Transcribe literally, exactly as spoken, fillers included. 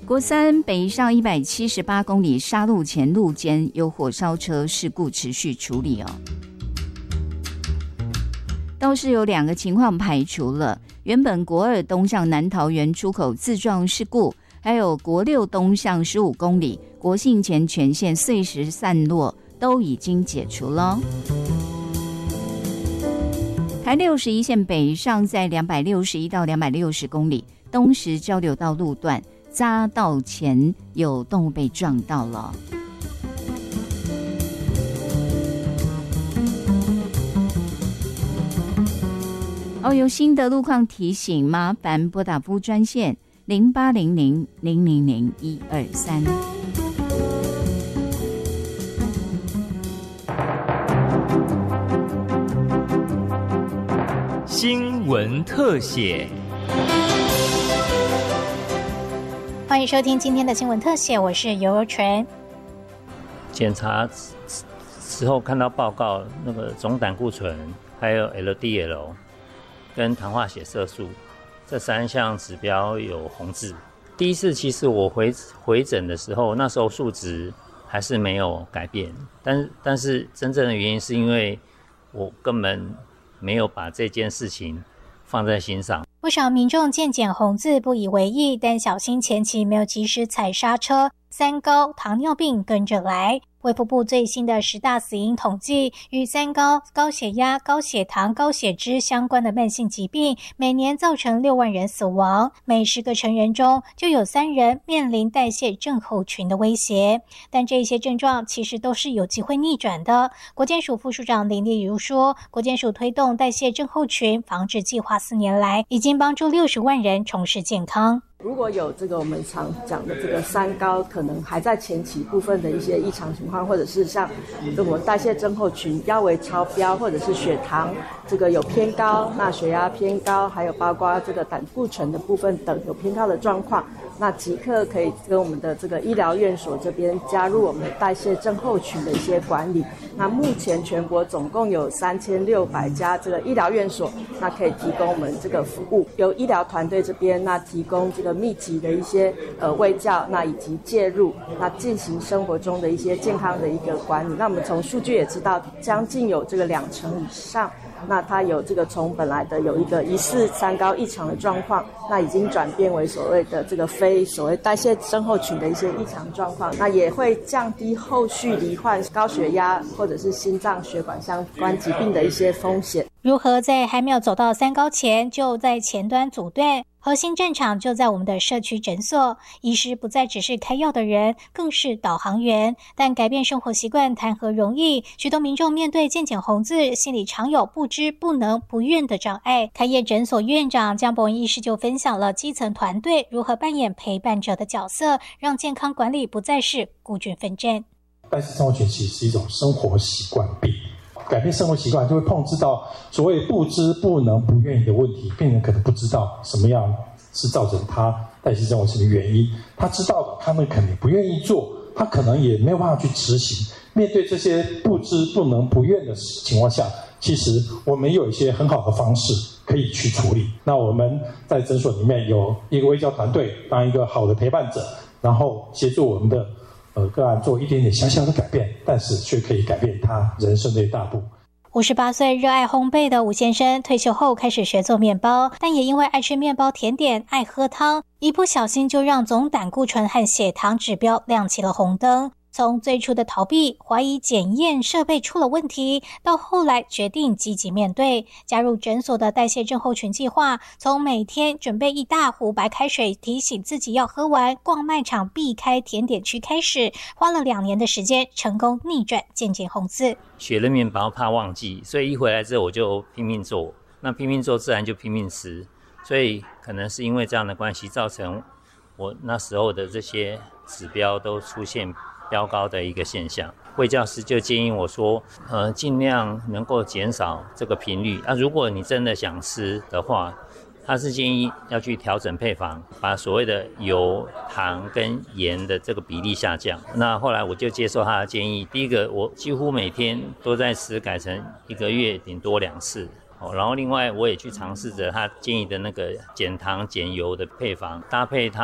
国三北上一百七十八公里沙鹿前路间有火烧车事故持续处理哦。倒是有两个情况排除了，原本国二东向南桃园出口自撞事故，还有国六东向十五公里国姓前全线碎石散落都已经解除了。台六十一线北上在两百六十一到两百六十公里东石交流道路段匝道前有动物被撞到了。哦，有新的路况提醒，麻烦拨打服务专线零八零零零零零一二三。 新闻特写。 欢迎收听今天的新闻特写，我是游游纯。 检查时候看到报告，那个总胆固醇还有 L D L 跟糖化血色素这三项指标有红字。第一次其实我回回诊的时候，那时候数值还是没有改变，但但是真正的原因是因为我根本没有把这件事情放在心上。 不少民众见检红字不以为意，但小心前期没有及时踩刹车，三高、糖尿病跟着来。卫福部最新的十大死因统计，与三高、高血压、高血糖、高血脂相关的慢性疾病，每年造成六万人死亡，每十个成人中就有三人面临代谢症候群的威胁。但这些症状其实都是有机会逆转的。国健署副署长林丽如说，国健署推动代谢症候群防治计划四年来，已经帮助六十万人重拾健康。 如果有这个我们常讲的这个三高，可能还在前期部分的一些异常情况，或者是像我们代谢症候群腰围超标，或者是血糖这个有偏高，那血压偏高，还有包括这个胆固醇的部分等有偏高的状况，那即刻可以跟我们的这个医疗院所这边加入我们的代谢症候群的一些管理。那目前全国总共有三千六百家这个医疗院所，那可以提供我们这个服务，由医疗团队这边那提供这个密集的一些呃卫教，那以及介入，那进行生活中的一些健康的一个管理。那我们从数据也知道，将近有这个两成以上，那它有这个从本来的有一个疑似三高异常的状况，那已经转变为所谓的这个非所谓代谢症候群的一些异常状况，那也会降低后续罹患高血压或者是心脏血管相关疾病的一些风险。 如何在还没有走到三高前就在前端阻断？核心战场就在我们的社区诊所，医师不再只是开药的人，更是导航员。但改变生活习惯谈何容易？许多民众面对健检红字，心里常有不知、不能、不愿的障碍。开业诊所院长江博文医师就分享了基层团队如何扮演陪伴者的角色，让健康管理不再是孤军奋战。 代谢症候群其实是一种生活习惯病。改变生活习惯就会碰触到所谓不知不能不愿意的问题，病人可能不知道什么样是造成他代谢症候群的原因，他知道了他们可能不愿意做，他可能也没有办法去执行。面对这些不知不能不愿的情况下，其实我们有一些很好的方式可以去处理。那我们在诊所里面有一个卫教团队当一个好的陪伴者，然后协助我们的呃，个案做一点点小小的改变，但是却可以改变他人生的一大步。 五十八岁热爱烘焙的吴先生退休后开始学做面包，但也因为爱吃面包甜点，爱喝汤，一不小心就让总胆固醇和血糖指标亮起了红灯。从最初的逃避，怀疑检验设备出了问题，到后来决定积极面对，加入诊所的代谢症候群计划，从每天准备一大壶白开水提醒自己要喝完，逛卖场避开甜点区开始，花了两年的时间成功逆转健检红字。 学了面包怕忘记，所以一回来之后我就拼命做，那拼命做自然就拼命吃，所以可能是因为这样的关系，造成我那时候的这些指标都出现飙高的一个现象。卫教师就建议我说，呃，尽量能够减少这个频率。啊，如果你真的想吃的话，他是建议要去调整配方，把所谓的油、糖跟盐的这个比例下降。那后来我就接受他的建议，第一个我几乎每天都在吃，改成一个月顶多两次。哦，然后另外我也去尝试着他建议的那个减糖减油的配方，搭配他